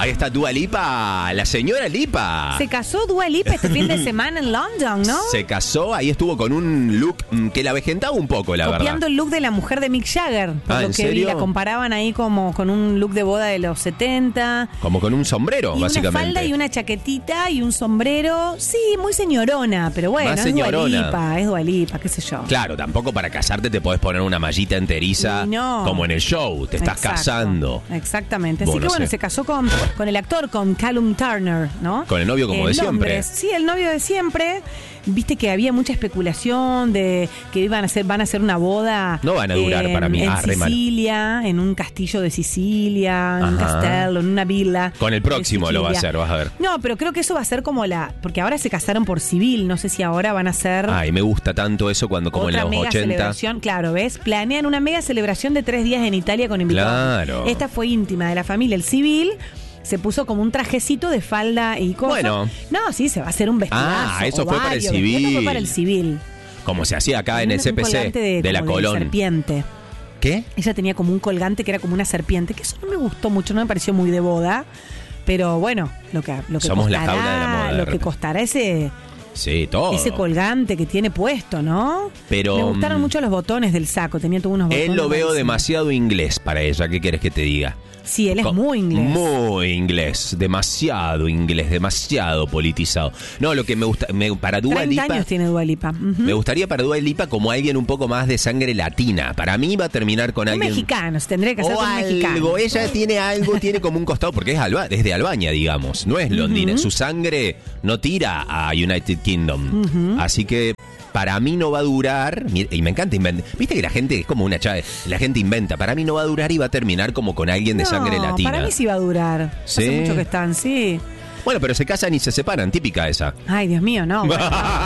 Ahí está Dua Lipa, la señora Lipa. Se casó Dua Lipa este fin de semana en London, ¿no? Se casó, ahí estuvo con un look que la avejentaba un poco, la Copiando verdad. el look de la mujer de Mick Jagger. Por lo ¿en que vi, serio? la comparaban ahí como con un look de boda de los 70. Como con un sombrero, Y básicamente. una falda y una chaquetita y un sombrero. Sí, muy señorona, pero bueno, Más es Dua señorona. Lipa, es Dua Lipa, qué sé yo. Claro, tampoco para casarte te podés poner una mallita enteriza Y no. como en el show, te estás Exacto, casando. Exactamente. Así Bueno, que bueno, sé. se casó con el actor, con Callum Turner, ¿no? Con el novio como de Londres. siempre. Sí, el novio de siempre. Viste que había mucha especulación de que van a hacer una boda. No van a durar para mí. En Re mal. Sicilia, en un castillo de Sicilia, en un Ajá. castello, en una villa. Con el de próximo lo va a Sicilia. hacer, vas a ver. No, pero creo que eso va a ser como porque ahora se casaron por civil, no sé si ahora van a hacer Ay, me gusta tanto eso cuando como en otra los mega 80. celebración. Claro, ¿ves? Planean una mega celebración de 3 días en Italia con invitados. Claro. Esta fue íntima de la familia. El civil se puso como un trajecito de falda y cosas. Bueno. No, sí, se va a hacer un vestidazo. Eso fue para el ovario, civil. Esto fue para el civil. Como se hacía acá en el Un CPC colgante de la como Colón. serpiente. ¿Qué? Ella tenía como un colgante que era como una serpiente, que eso no me gustó mucho, no me pareció muy de boda. Pero bueno, lo que Somos la costará, jaula de la moda, de lo que repente. costará ese Todo. colgante que tiene puesto, ¿no? Pero, me gustaron mucho los botones del saco, tenía todos unos botones. Él lo veo rarísimos. demasiado inglés para ella. ¿Qué quieres que te diga? Sí, él es muy inglés. Muy inglés. Demasiado demasiado politizado. No, lo que me gusta. Para Dua 30 Lipa. años tiene Dua Lipa. Ujú. Me gustaría para Dua Lipa como alguien un poco más de sangre latina. Para mí va a terminar con Un alguien. mexicano, se tendría que hacer O con un mexicano. algo, ella tiene algo, tiene como un costado, porque es de Albania, digamos, no es londinense. Su sangre no tira a United Kingdom. Así que para mí no va a durar, y me encanta inventar. Viste que la gente es como una chave, la gente inventa. Para mí no va a durar y va a terminar como con alguien de sangre latina. Para mí sí va a durar. ¿Sí? Hace mucho que están, sí. Bueno, pero se casan y se separan, típica esa. Ay, Dios mío, no. Bueno,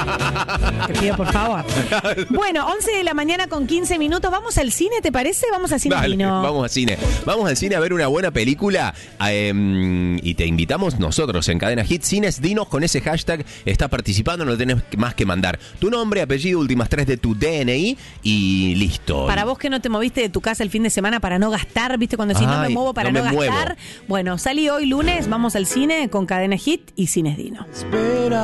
te pido, por favor. Bueno, 11 de la mañana con 15 minutos. ¿Vamos al cine, te parece? Vamos al cine. Dale, Dino. vamos al cine. Vamos al cine a ver una buena película. Y te invitamos nosotros en Cadena Hit Cines. Dinos con ese hashtag. Estás participando, no tenés más que mandar tu nombre, apellido, últimas 3 de tu DNI y listo. Para vos que no te moviste de tu casa el fin de semana para no gastar, ¿viste? Cuando decís no me Ay, muevo para no no me gastar. muevo. Bueno, salí hoy lunes, vamos al cine con Cadena Hit y Cines Dino. Espera.